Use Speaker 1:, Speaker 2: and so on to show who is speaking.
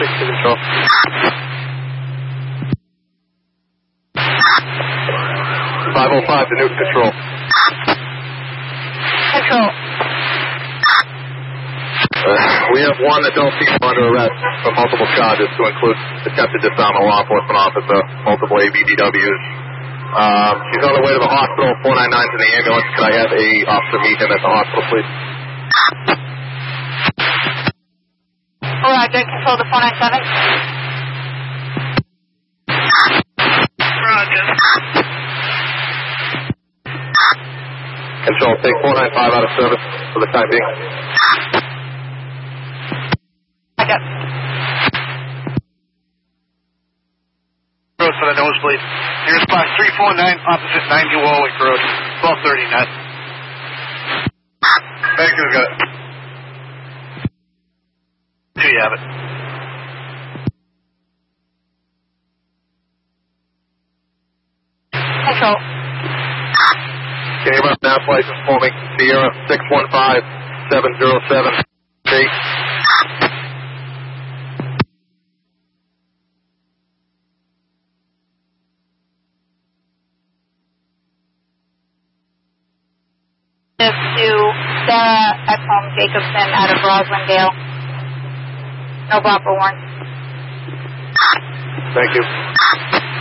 Speaker 1: to control. .505 to Newton Control.
Speaker 2: Control.
Speaker 1: We have one adult female under arrest for multiple charges to include attempted disarm a law enforcement officer, multiple ABDWs. She's on her way to the hospital. 499's in the ambulance. Could I have a officer meet him at the hospital, please?
Speaker 2: Alright, good. Control to 497.
Speaker 3: Roger.
Speaker 1: Control, take 495 out of service for the time being.
Speaker 2: Back up.
Speaker 3: Road for the nosebleed. Nearest spot 349, opposite 90 Warwick Road, 1239.
Speaker 1: Baker's got it.
Speaker 3: Do you have it?
Speaker 2: Control.
Speaker 1: Can you run mass license for me? Sierra 615707. Jake.
Speaker 2: To Sarah Ekholm Jacobson out of Roslindale. No bumper warrant.
Speaker 1: Thank you.